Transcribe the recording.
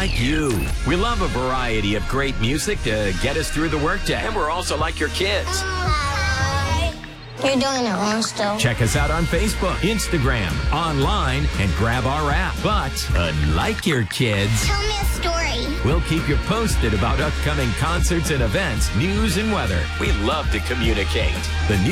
like you. We love a variety of great music to get us through the workday. And we're also like your kids. Hi. You're doing it wrong still. Check us out on Facebook, Instagram, online, and grab our app. But unlike your kids, Tell me a story. we'll keep you posted about upcoming concerts and events, news and weather. We love to communicate. The